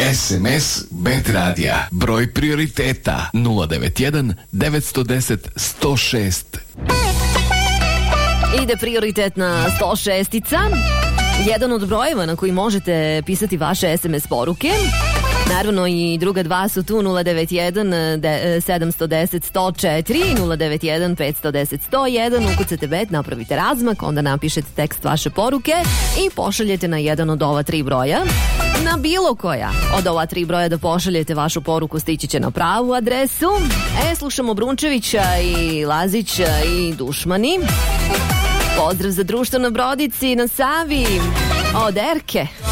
SMS Bet Radija. Broj prioriteta 091 910 106. Ide prioritet na 106-ica. Jedan od brojeva na koji možete pisati vaše SMS poruke. Naravno i druga dva su tu 091 710 104 091 510 101. Ukucate bet, napravite razmak, onda napišete tekst vaše poruke i pošaljete na jedan od ova tri broja. Na bilo koja od ova tri broja da pošaljete vašu poruku stići će na pravu adresu. Slušamo Brunčevića i Lazića i Dušmani. Pozdrav za društvo na Brodici, na Savi, od Erke.